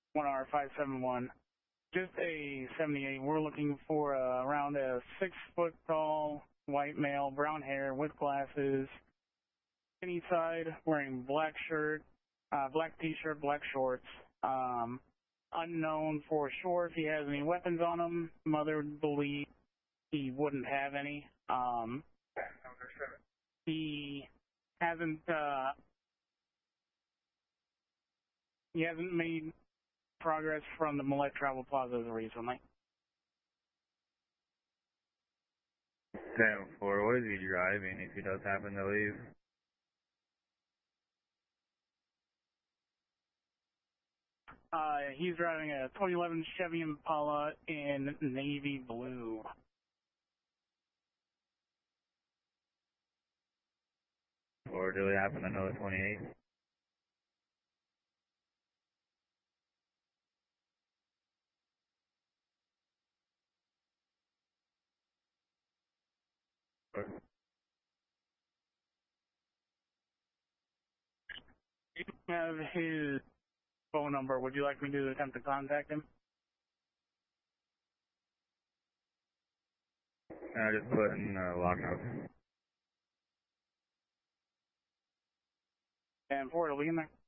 1R571. Just a 78. We're looking for around a 6-foot tall white male, brown hair with glasses, skinny side, wearing black shirt, black t-shirt, black shorts. Unknown for sure if he has any weapons on him. Mother would believe he wouldn't have any. He hasn't made progress from the Millette Travel Plazas recently. 10-4, what is he driving if he does happen to leave? He's driving a 2011 Chevy Impala in navy blue. Or do we happen to know the 28? You have his phone number. Would you like me to attempt to contact him? Just put in lockout. And 4, it'll be in there.